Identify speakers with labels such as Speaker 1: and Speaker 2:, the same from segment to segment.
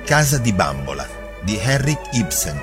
Speaker 1: Casa di bambola di Henrik Ibsen.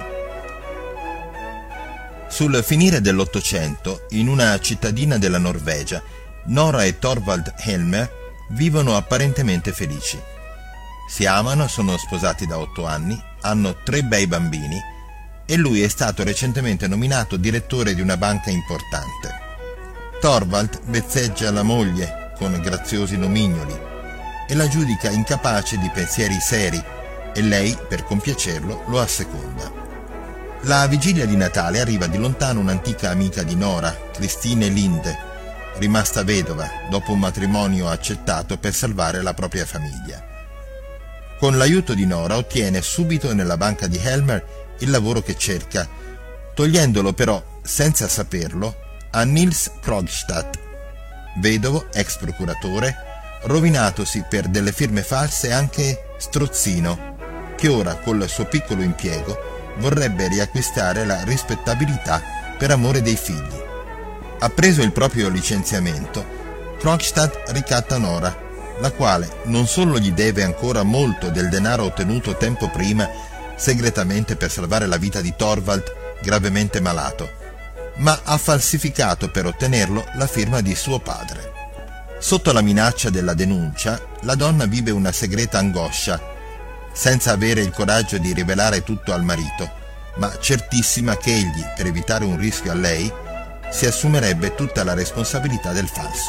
Speaker 1: Sul finire dell'Ottocento, in una cittadina della Norvegia, Nora e Thorvald Helmer vivono apparentemente felici. Si amano, sono sposati da 8 anni, hanno 3 bei bambini e lui è stato recentemente nominato direttore di una banca importante. Thorvald vezzeggia la moglie con graziosi nomignoli e la giudica incapace di pensieri seri e lei, per compiacerlo, lo asseconda. La vigilia di Natale arriva di lontano un'antica amica di Nora, Christine Linde, rimasta vedova dopo un matrimonio accettato per salvare la propria famiglia. Con l'aiuto di Nora ottiene subito nella banca di Helmer il lavoro che cerca, togliendolo però, senza saperlo, a Nils Krogstad, vedovo, ex procuratore, rovinatosi per delle firme false anche strozzino, che ora col suo piccolo impiego vorrebbe riacquistare la rispettabilità per amore dei figli. Appreso il proprio licenziamento, Krogstad ricatta Nora, la quale non solo gli deve ancora molto del denaro ottenuto tempo prima segretamente per salvare la vita di Thorvald, gravemente malato, ma ha falsificato per ottenerlo la firma di suo padre. Sotto la minaccia della denuncia, la donna vive una segreta angoscia, senza avere il coraggio di rivelare tutto al marito, ma certissima che egli, per evitare un rischio a lei, si assumerebbe tutta la responsabilità del falso.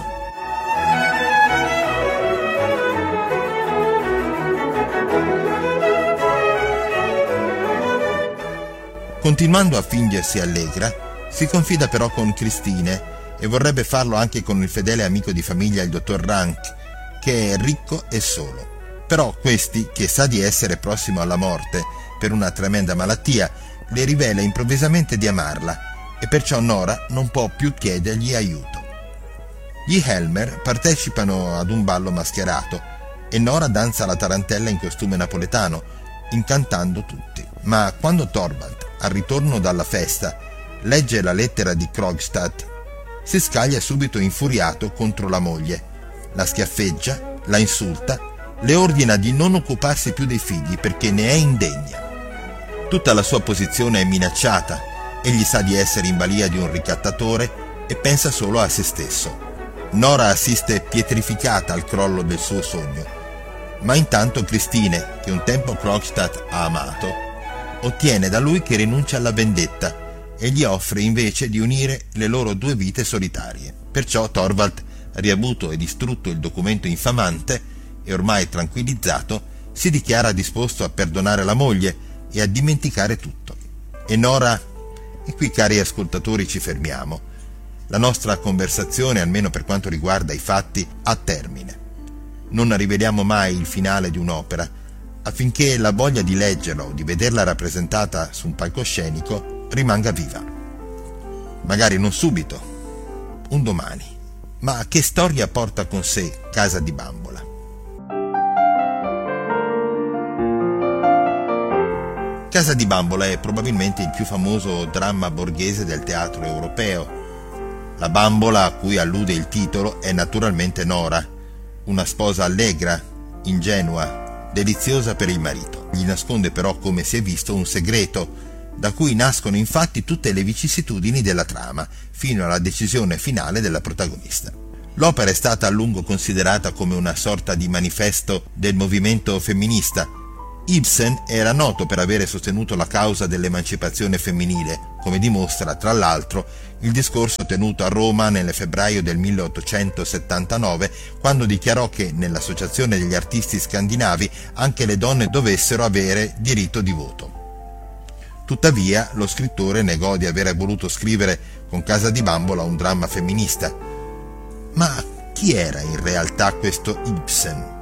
Speaker 1: Continuando a fingersi allegra, si confida però con Christine e vorrebbe farlo anche con il fedele amico di famiglia, il dottor Rank, che è ricco e solo. Però questi, che sa di essere prossimo alla morte per una tremenda malattia, le rivela improvvisamente di amarla e perciò Nora non può più chiedergli aiuto. Gli Helmer partecipano ad un ballo mascherato e Nora danza la tarantella in costume napoletano, incantando tutti. Ma quando Thorvald, al ritorno dalla festa, legge la lettera di Krogstad, si scaglia subito infuriato contro la moglie, la schiaffeggia, la insulta, le ordina di non occuparsi più dei figli perché ne è indegna. Tutta la sua posizione è minacciata, egli sa di essere in balia di un ricattatore e pensa solo a se stesso. Nora assiste pietrificata al crollo del suo sogno, ma intanto Christine, che un tempo Krogstad ha amato, ottiene da lui che rinuncia alla vendetta e gli offre invece di unire le loro 2 vite solitarie. Perciò Thorvald, riavuto e distrutto il documento infamante e ormai tranquillizzato, si dichiara disposto a perdonare la moglie e a dimenticare tutto. E Nora, e qui cari ascoltatori ci fermiamo, la nostra conversazione, almeno per quanto riguarda i fatti, ha termine. Non riveliamo mai il finale di un'opera, affinché la voglia di leggerla o di vederla rappresentata su un palcoscenico rimanga viva. Magari non subito, un domani. Ma che storia porta con sé Casa di bambola? Casa di bambola è probabilmente il più famoso dramma borghese del teatro europeo. La bambola a cui allude il titolo è naturalmente Nora, una sposa allegra, ingenua, deliziosa per il marito. Gli nasconde però, come si è visto, un segreto, da cui nascono infatti tutte le vicissitudini della trama, fino alla decisione finale della protagonista. L'opera è stata a lungo considerata come una sorta di manifesto del movimento femminista. Ibsen era noto per avere sostenuto la causa dell'emancipazione femminile, come dimostra, tra l'altro, il discorso tenuto a Roma nel febbraio del 1879, quando dichiarò che nell'Associazione degli artisti scandinavi anche le donne dovessero avere diritto di voto. Tuttavia, lo scrittore negò di aver voluto scrivere con Casa di bambola un dramma femminista. Ma chi era in realtà questo Ibsen?